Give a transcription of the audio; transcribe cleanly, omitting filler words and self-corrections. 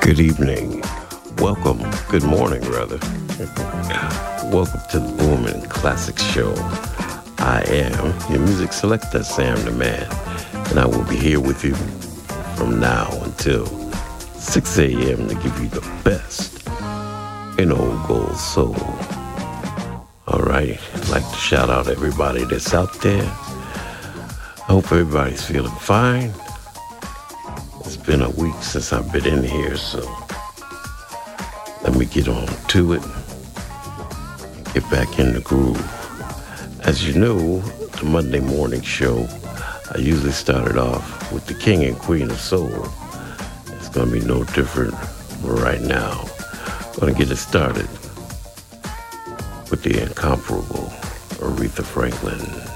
Good evening. Welcome. Good morning, rather. Welcome to the Booming Classics Show. I am your music selector, Sam the Man, and I will be here with you from now until 6 a.m. to give you the best in old gold soul. All right. I'd like to shout out everybody that's out there. I hope everybody's feeling fine. It's been a week since I've been in here, so let me get on to it and get back in the groove. As you know, the Monday morning show, I usually started off with the King and Queen of Soul. It's going to be no different right now. I'm going to get it started with the incomparable Aretha Franklin.